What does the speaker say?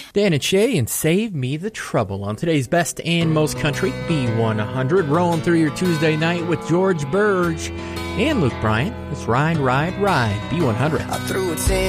Dan and Shay and Save Me the Trouble on today's Best and Most Country, B100, rolling through your Tuesday night with George Burge and Luke Bryan. It's Ride, Ride, Ride, B100. I threw a 10